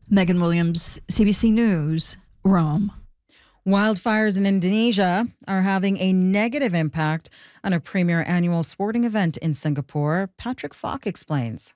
Megan Williams, CBC News, Rome. Wildfires in Indonesia are having a negative impact on a premier annual sporting event in Singapore. Patrick Falk explains.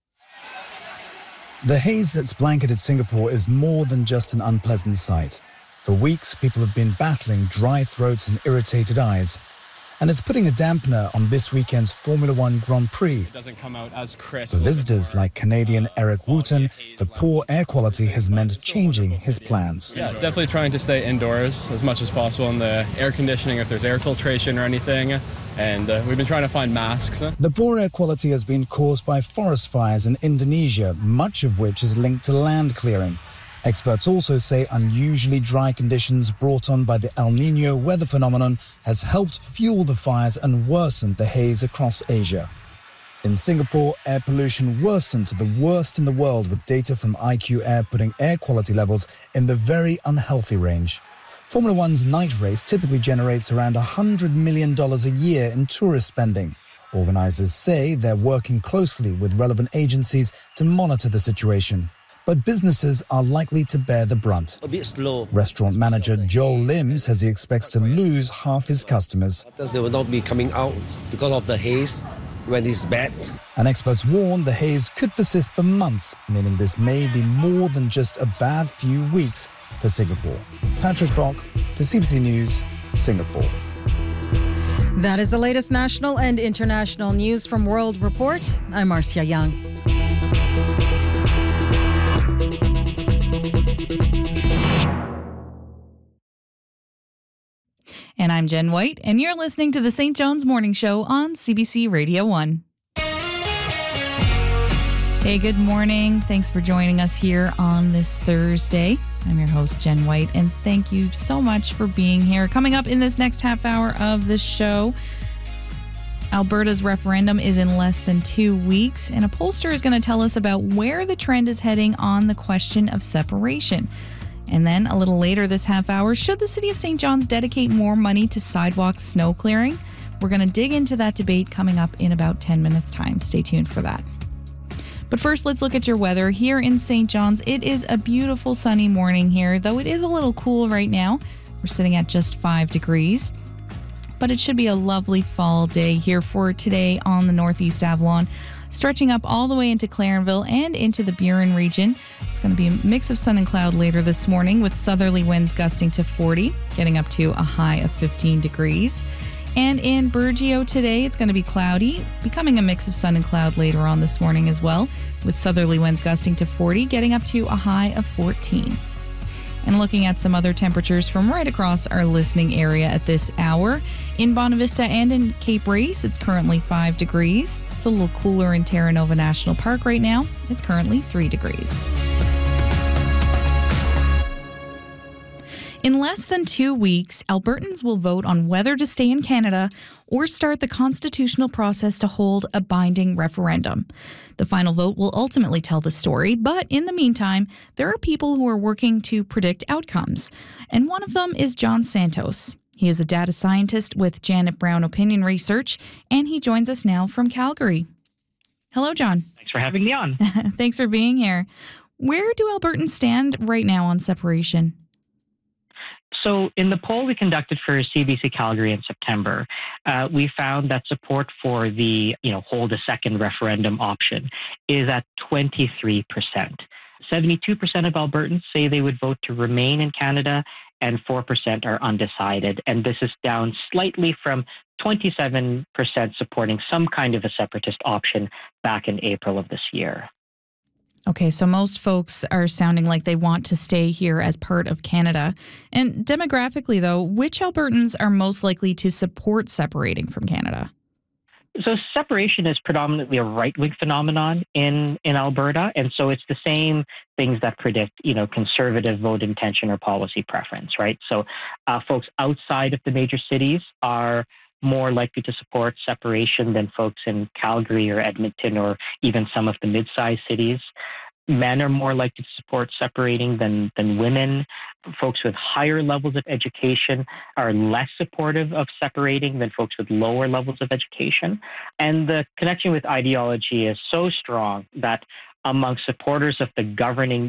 The haze that's blanketed Singapore is more than just an unpleasant sight. For weeks, people have been battling dry throats and irritated eyes. And it's putting a dampener on this weekend's Formula One Grand Prix. It doesn't come out as crisp. For visitors like Canadian Eric Wooten, the poor air quality has meant changing his plans. Yeah, definitely trying to stay indoors as much as possible in the air conditioning if there's air filtration or anything. And we've been trying to find masks. The poor air quality has been caused by forest fires in Indonesia, much of which is linked to land clearing. Experts also say unusually dry conditions brought on by the El Niño weather phenomenon has helped fuel the fires and worsened the haze across Asia. In Singapore, air pollution worsened to the worst in the world, with data from IQ Air putting air quality levels in the very unhealthy range. Formula One's night race typically generates around $100 million a year in tourist spending. Organisers say they're working closely with relevant agencies to monitor the situation. But businesses are likely to bear the brunt. A bit slow. Restaurant manager Joel Lim says he expects to lose half his customers. They will not be coming out because of the haze when it's bad. And experts warn the haze could persist for months, meaning this may be more than just a bad few weeks for Singapore. Patrick Falk, for CBC News, Singapore. That is the latest national and international news from World Report. I'm Marcia Young. And I'm Jen White, and you're listening to the St. John's Morning Show on CBC Radio 1. Hey, good morning. Thanks for joining us here on this Thursday. I'm your host, Jen White, and thank you so much for being here. Coming up in this next half hour of the show, Alberta's referendum is in less than 2 weeks, and a pollster is going to tell us about where the trend is heading on the question of separation. And then a little later this half hour, should the City of St. John's dedicate more money to sidewalk snow clearing? We're going to dig into that debate coming up in about 10 minutes' time. Stay tuned for that. But first, let's look at your weather. Here in St. John's, it is a beautiful sunny morning here, though it is a little cool right now. We're sitting at just 5 degrees. But it should be a lovely fall day here for today on the Northeast Avalon, stretching up all the way into Clarenville and into the Burin region. It's going to be a mix of sun and cloud later this morning, with southerly winds gusting to 40, getting up to a high of 15 degrees. And in Burgeo today, it's going to be cloudy, becoming a mix of sun and cloud later on this morning as well, with southerly winds gusting to 40, getting up to a high of 14. And looking at some other temperatures from right across our listening area at this hour. In Bonavista and in Cape Race, it's currently 5 degrees. It's a little cooler in Terra Nova National Park right now. It's currently 3 degrees. In less than 2 weeks, Albertans will vote on whether to stay in Canada or start the constitutional process to hold a binding referendum. The final vote will ultimately tell the story, but in the meantime, there are people who are working to predict outcomes. And one of them is John Santos. He is a data scientist with Janet Brown Opinion Research, and he joins us now from Calgary. Hello, John. Thanks for having me on. Thanks for being here. Where do Albertans stand right now on separation? So in the poll we conducted for CBC Calgary in September, we found that support for the hold a second referendum option is at 23%. 72% of Albertans say they would vote to remain in Canada, and 4% are undecided. And this is down slightly from 27% supporting some kind of a separatist option back in April of this year. Okay, so most folks are sounding like they want to stay here as part of Canada. And demographically, though, which Albertans are most likely to support separating from Canada? So separation is predominantly a right-wing phenomenon in Alberta. And so it's the same things that predict, conservative vote intention or policy preference, right? So folks outside of the major cities are more likely to support separation than folks in Calgary or Edmonton or even some of the mid-sized cities. Men are more likely to support separating than women. Folks with higher levels of education are less supportive of separating than folks with lower levels of education. And the connection with ideology is so strong that among supporters of the governing